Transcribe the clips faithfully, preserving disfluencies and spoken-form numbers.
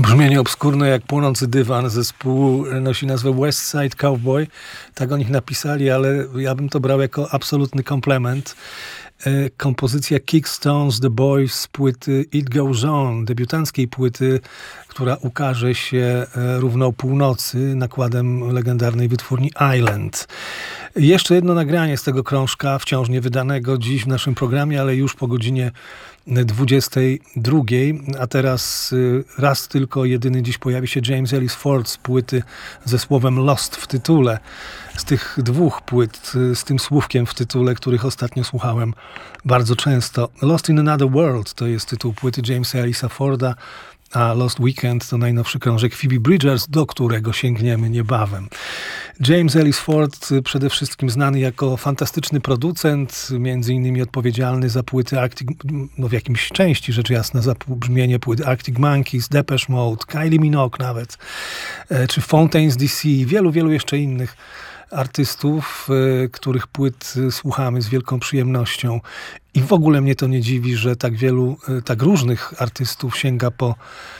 Brzmienie obskurne jak Płonący dywan. Zespół nosi nazwę West Side Cowboy. Tak o nich napisali, ale ja bym to brał jako absolutny komplement. Kompozycja Kickstones The Boys z płyty It Goes On, debiutanckiej płyty, która ukaże się równo o północy nakładem legendarnej wytwórni Island. Jeszcze jedno nagranie z tego krążka, wciąż nie wydanego dziś w naszym programie, ale już po godzinie dwudziestej drugiej, a teraz raz tylko jedyny dziś pojawi się James Ellis Ford z płyty ze słowem Lost w tytule. Z tych dwóch płyt, z tym słówkiem w tytule, których ostatnio słuchałem bardzo często. Lost in Another World to jest tytuł płyty Jamesa Ellisa Forda, a Lost Weekend to najnowszy krążek Phoebe Bridgers, do którego sięgniemy niebawem. James Ellis Ford przede wszystkim znany jako fantastyczny producent, między innymi odpowiedzialny za płyty Arctic, no w jakimś części rzecz jasna, za brzmienie płyt Arctic Monkeys, Depeche Mode, Kylie Minogue nawet, czy Fontaines D C, wielu, wielu jeszcze innych artystów, których płyt słuchamy z wielką przyjemnością. I w ogóle mnie to nie dziwi, że tak wielu, tak różnych artystów sięga po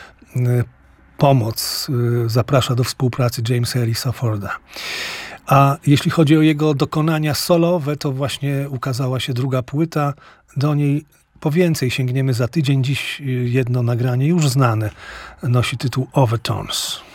pomoc, zaprasza do współpracy Jamesa Ellisa Forda. A jeśli chodzi o jego dokonania solowe, to właśnie ukazała się druga płyta. Do niej po więcej sięgniemy za tydzień. Dziś jedno nagranie już znane nosi tytuł Overtones.